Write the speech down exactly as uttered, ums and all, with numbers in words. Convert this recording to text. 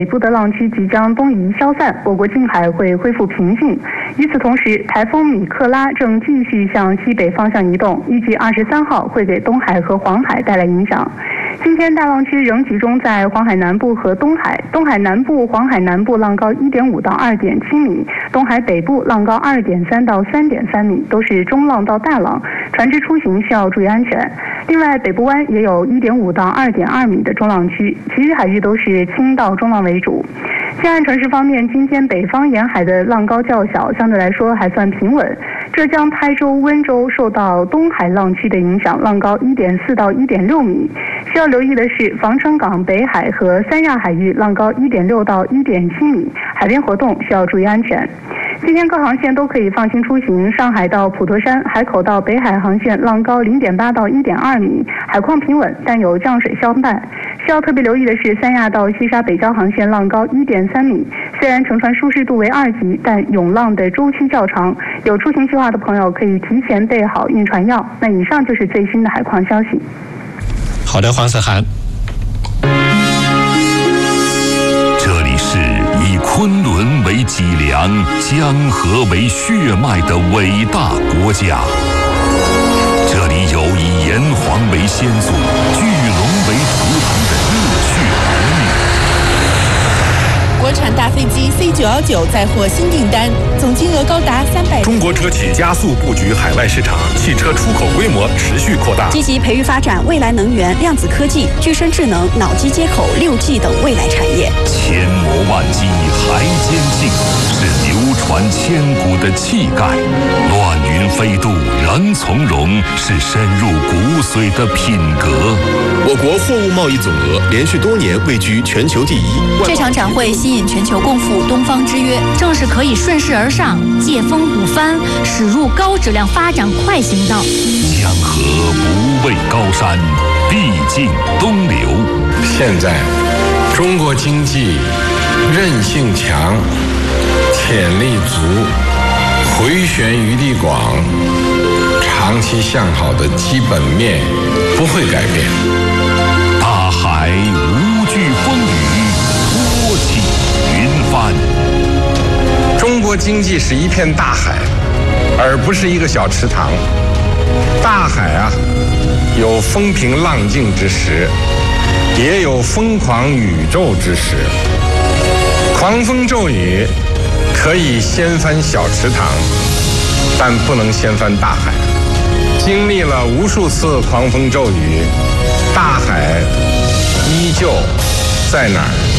北部的浪区即将东移消散，我国近海会恢复平静。与此同时，台风米克拉正继续向西北方向移动，预计二十三号会给东海和黄海带来影响。今天大浪区仍集中在黄海南部和东海，东海南部、黄海南部浪高一点五到二点七米，东海北部浪高二点三到三点三米，都是中浪到大浪，船只出行需要注意安全。另外，北部湾也有一点五到二点二米的中浪区，其余海域都是轻到中浪为主。西岸城市方面，今天北方沿海的浪高较小，相对来说还算平稳。浙江台州、温州受到东海浪区的影响，浪高一点四到一点六米。需要留意的是，防城港北海和三亚海域浪高一点六到一点七米，海边活动需要注意安全。今天各航线都可以放心出行，上海到普陀山、海口到北海航线浪高零点八到一点二米，海况平稳，但有降水相伴。需要特别留意的是，三亚到西沙北礁航线浪高一点三米，虽然乘船舒适度为二级，但涌浪的周期较长，有出行计划的朋友可以提前备好晕船药。那以上就是最新的海况消息。 好的，黄思涵。 这里是以昆仑为脊梁、江河为血脉的伟大国家。这里有以炎黄为先祖、巨龙为图腾的热血儿女。 国产大飞机 C 九一九再获新订单，总金额高达三百。 中国车企加速布局海外市场，汽车出口规模持续扩大， 积极培育发展未来能源、量子科技、具身智能、脑机接口、六 G 等未来产业。 千磨万击还坚劲，是流传千古的气概；乱云飞渡仍从容，是深入骨髓的品格。 我国货物贸易总额连续多年位居全球第一。 这场展会吸引全球共赴东方之约，正是可以顺势而上，借风补帆，驶入高质量发展快行道。 江河不畏高山，必尽东流。 现在，中国经济韧性强，潜力足，回旋余地广，长期向好的基本面不会改变。 大海无惧风雨，托起云帆。 中国经济是一片大海，而不是一个小池塘。大海啊，有风平浪静之时，也有疯狂宇宙之时。狂风骤雨可以掀翻小池塘，但不能掀翻大海。经历了无数次狂风骤雨，大海依旧在哪儿？